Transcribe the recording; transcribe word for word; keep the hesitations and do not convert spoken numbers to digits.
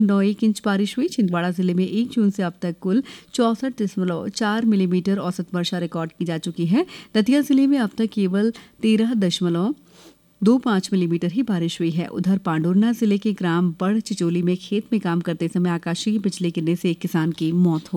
नौ एक इंच बारिश हुई। छिंदवाड़ा जिले में एक जून से अब तक कुल चौसठ दशमलव चार मिलीमीटर औसत वर्षा रिकॉर्ड की जा चुकी है। दतिया जिले में अब तक केवल तेरह दशमलव दो पांच मिलीमीटर ही बारिश हुई है। उधर पांडुरना जिले के ग्राम बड़ चिचोली में खेत में काम करते समय आकाशीय बिजली गिरने से एक किसान की मौत हो